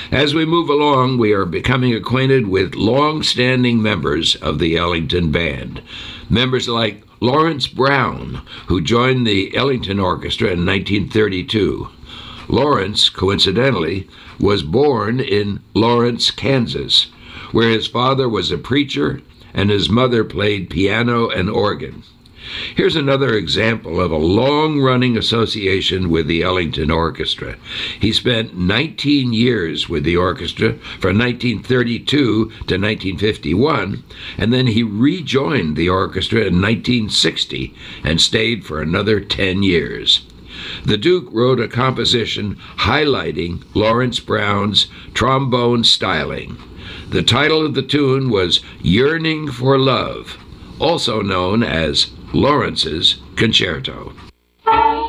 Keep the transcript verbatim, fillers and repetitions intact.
As we move along, we are becoming acquainted with long-standing members of the Ellington Band. Members like Lawrence Brown, who joined the Ellington Orchestra in nineteen thirty-two. Lawrence, coincidentally, was born in Lawrence, Kansas, where his father was a preacher and his mother played piano and organ. Here's another example of a long-running association with the Ellington Orchestra. He spent nineteen years with the orchestra from nineteen thirty-two to nineteen fifty-one, and then he rejoined the orchestra in nineteen sixty and stayed for another ten years. The Duke wrote a composition highlighting Lawrence Brown's trombone styling. The title of the tune was Yearning for Love, also known as Lawrence's Concerto.